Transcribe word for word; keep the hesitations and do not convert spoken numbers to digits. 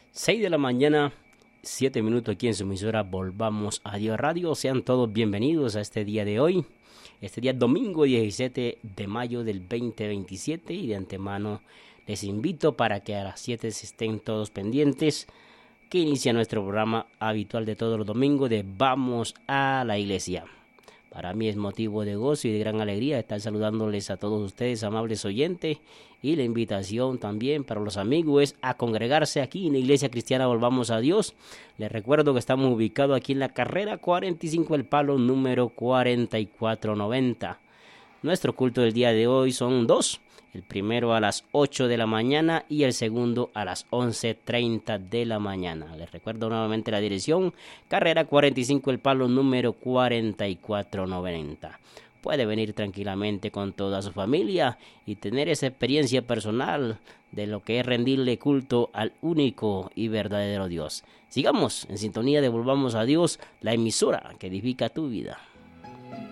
seis de la mañana, siete minutos aquí en su emisora Volvamos a Dios Radio. Sean todos bienvenidos a este día de hoy. Este día domingo diecisiete de mayo del veinte veintisiete, y de antemano les invito para que a las siete estén todos pendientes, que inicia nuestro programa habitual de todos los domingos de Vamos a la Iglesia. Para mí es motivo de gozo y de gran alegría estar saludándoles a todos ustedes, amables oyentes, y la invitación también para los amigos es a congregarse aquí en la Iglesia Cristiana Volvamos a Dios. Les recuerdo que estamos ubicados aquí en la carrera cuarenta y cinco El Palo, número cuarenta y cuatro noventa. Nuestro culto del día de hoy son dos. El primero a las ocho de la mañana y el segundo a las once treinta de la mañana. Les recuerdo nuevamente la dirección: carrera cuarenta y cinco El Palo, número cuarenta y cuatro noventa. Puede venir tranquilamente con toda su familia y tener esa experiencia personal de lo que es rendirle culto al único y verdadero Dios. Sigamos en sintonía de Volvamos a Dios, la emisora que edifica tu vida.